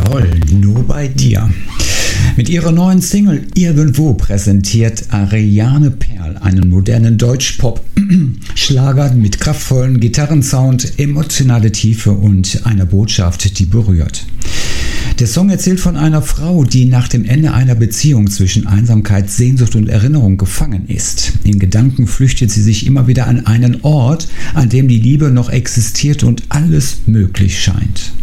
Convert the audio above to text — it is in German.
Toll, nur bei dir. Mit ihrer neuen Single Irgendwo präsentiert Ariane Perl einen modernen Deutschpop-Schlager mit kraftvollen Gitarrensound, emotionale Tiefe und einer Botschaft, die berührt. Der Song erzählt von einer Frau, die nach dem Ende einer Beziehung zwischen Einsamkeit, Sehnsucht und Erinnerung gefangen ist. In Gedanken flüchtet sie sich immer wieder an einen Ort, an dem die Liebe noch existiert und alles möglich scheint.